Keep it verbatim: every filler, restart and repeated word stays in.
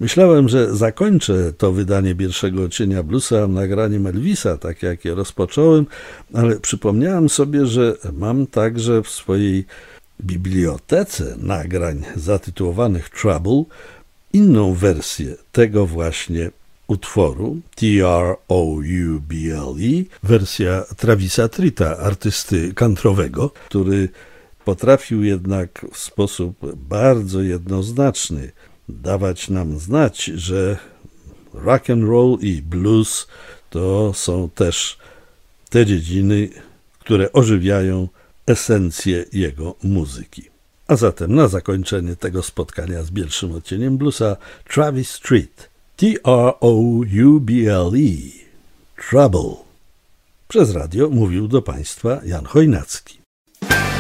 Myślałem, że zakończę to wydanie pierwszego odcienia bluesa nagraniem Elvisa, tak jak je rozpocząłem, ale przypomniałem sobie, że mam także w swojej bibliotece nagrań zatytułowanych Trouble inną wersję tego właśnie utworu, T R O U B L E, wersja Travisa Tritta, artysty countrowego, który potrafił jednak w sposób bardzo jednoznaczny dawać nam znać, że rock and roll i blues to są też te dziedziny, które ożywiają esencję jego muzyki. A zatem na zakończenie tego spotkania z pierwszym odcieniem bluesa Travis Tritt, T R O U B L E, Trouble. Przez radio mówił do Państwa Jan Chojnacki.